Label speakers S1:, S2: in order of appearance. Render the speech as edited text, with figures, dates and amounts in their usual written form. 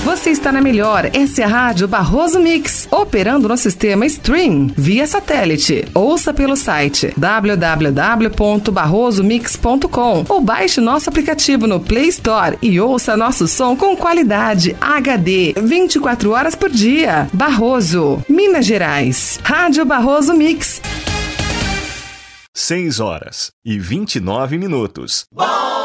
S1: Você está na melhor, essa é a Rádio Barroso Mix, operando no sistema Stream, via satélite. Ouça pelo site www.barrosomix.com ou baixe nosso aplicativo no Play Store e ouça nosso som com qualidade HD, 24 horas por dia. Barroso, Minas Gerais. Rádio Barroso Mix.
S2: 6 horas e 29 minutos.
S3: Bom!